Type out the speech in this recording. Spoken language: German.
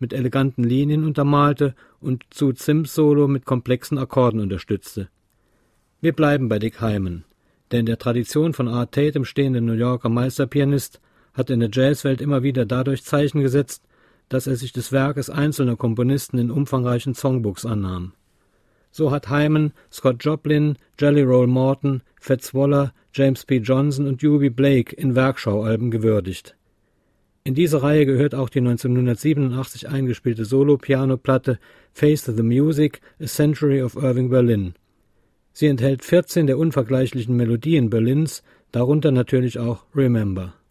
mit eleganten Linien untermalte und zu Zimt-Solo mit komplexen Akkorden unterstützte. Wir bleiben bei Dick Hyman, der in der Tradition von Art Tatum stehende New Yorker Meisterpianist hat in der Jazzwelt immer wieder dadurch Zeichen gesetzt, dass er sich des Werkes einzelner Komponisten in umfangreichen Songbooks annahm. So hat Hyman Scott Joplin, Jelly Roll Morton, Fats Waller, James P. Johnson und Eubie Blake in Werkschaualben gewürdigt. In diese Reihe gehört auch die 1987 eingespielte Solo-Piano-Platte Face the Music, A Century of Irving Berlin. Sie enthält 14 der unvergleichlichen Melodien Berlins, darunter natürlich auch Remember.